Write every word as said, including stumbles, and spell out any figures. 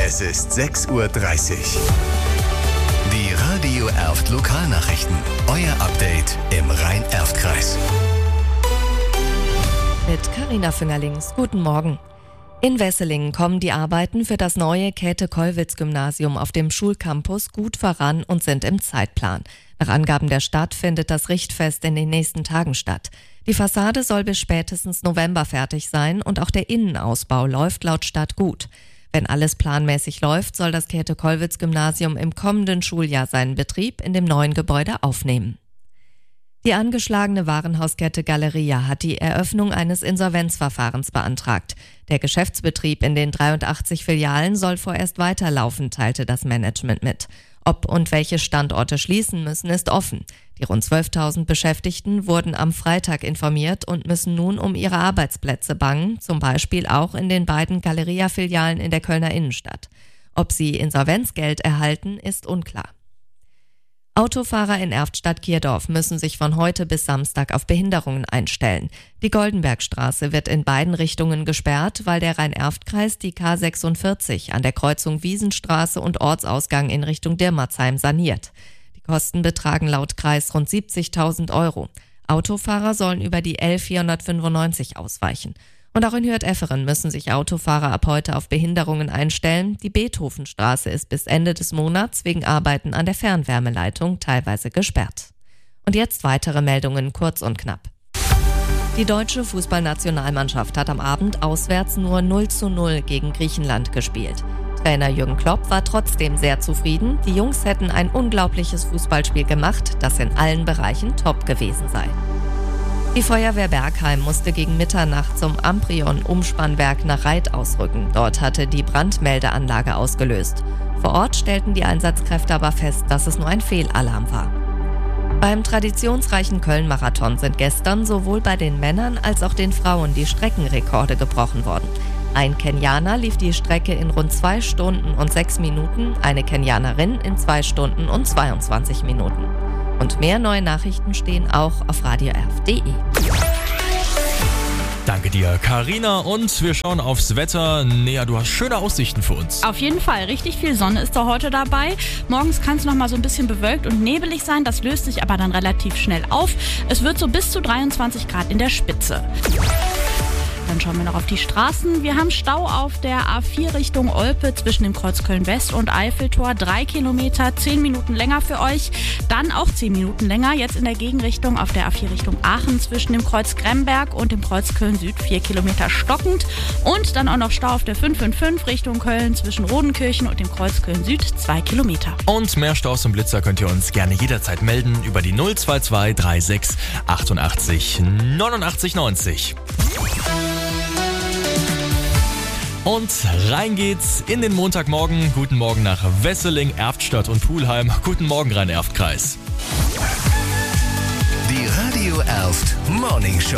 Es ist sechs Uhr dreißig. Die Radio Erft Lokalnachrichten. Euer Update im Rhein-Erft-Kreis. Mit Carina Fingerlings. Guten Morgen. In Wesseling kommen die Arbeiten für das neue Käthe-Kollwitz-Gymnasium auf dem Schulcampus gut voran und sind im Zeitplan. Nach Angaben der Stadt findet das Richtfest in den nächsten Tagen statt. Die Fassade soll bis spätestens November fertig sein und auch der Innenausbau läuft laut Stadt gut. Wenn alles planmäßig läuft, soll das Käthe-Kollwitz-Gymnasium im kommenden Schuljahr seinen Betrieb in dem neuen Gebäude aufnehmen. Die angeschlagene Warenhauskette Galeria hat die Eröffnung eines Insolvenzverfahrens beantragt. Der Geschäftsbetrieb in den dreiundachtzig Filialen soll vorerst weiterlaufen, teilte das Management mit. Ob und welche Standorte schließen müssen, ist offen. Die rund zwölftausend Beschäftigten wurden am Freitag informiert und müssen nun um ihre Arbeitsplätze bangen, zum Beispiel auch in den beiden Galeria-Filialen in der Kölner Innenstadt. Ob sie Insolvenzgeld erhalten, ist unklar. Autofahrer in Erftstadt-Kierdorf müssen sich von heute bis Samstag auf Behinderungen einstellen. Die Goldenbergstraße wird in beiden Richtungen gesperrt, weil der Rhein-Erft-Kreis die K sechsundvierzig an der Kreuzung Wiesenstraße und Ortsausgang in Richtung Dirmerzheim saniert. Die Kosten betragen laut Kreis rund siebzigtausend Euro. Autofahrer sollen über die L vierhundertfünfundneunzig ausweichen. Und auch in Hürth-Efferen müssen sich Autofahrer ab heute auf Behinderungen einstellen. Die Beethovenstraße ist bis Ende des Monats wegen Arbeiten an der Fernwärmeleitung teilweise gesperrt. Und jetzt weitere Meldungen kurz und knapp. Die deutsche Fußballnationalmannschaft hat am Abend auswärts nur null zu null gegen Griechenland gespielt. Trainer Jürgen Klopp war trotzdem sehr zufrieden. Die Jungs hätten ein unglaubliches Fußballspiel gemacht, das in allen Bereichen top gewesen sei. Die Feuerwehr Bergheim musste gegen Mitternacht zum Amprion-Umspannwerk nach Reit ausrücken. Dort hatte die Brandmeldeanlage ausgelöst. Vor Ort stellten die Einsatzkräfte aber fest, dass es nur ein Fehlalarm war. Beim traditionsreichen Köln-Marathon sind gestern sowohl bei den Männern als auch den Frauen die Streckenrekorde gebrochen worden. Ein Kenianer lief die Strecke in rund zwei Stunden und sechs Minuten, eine Kenianerin in zwei Stunden und zweiundzwanzig Minuten. Und mehr neue Nachrichten stehen auch auf radio erf punkt de. Danke dir, Carina. Und wir schauen aufs Wetter. Nea, du hast schöne Aussichten für uns. Auf jeden Fall. Richtig viel Sonne ist da heute dabei. Morgens kann es noch mal so ein bisschen bewölkt und nebelig sein. Das löst sich aber dann relativ schnell auf. Es wird so bis zu dreiundzwanzig Grad in der Spitze. Dann schauen wir noch auf die Straßen. Wir haben Stau auf der A vier Richtung Olpe zwischen dem Kreuz Köln-West und Eiffeltor. Drei Kilometer, zehn Minuten länger für euch. Dann auch zehn Minuten länger jetzt in der Gegenrichtung auf der A vier Richtung Aachen zwischen dem Kreuz Gremberg und dem Kreuz Köln-Süd. Vier Kilometer stockend. Und dann auch noch Stau auf der fünf fünf fünf Richtung Köln zwischen Rodenkirchen und dem Kreuz Köln-Süd. Zwei Kilometer. Und mehr Staus und Blitzer könnt ihr uns gerne jederzeit melden über die null zwei zwei drei sechs achtundachtzig neunundachtzig neunzig. Und rein geht's in den Montagmorgen. Guten Morgen nach Wesseling, Erftstadt und Pulheim. Guten Morgen, Rhein-Erft-Kreis. Die Radio Erft Morning Show.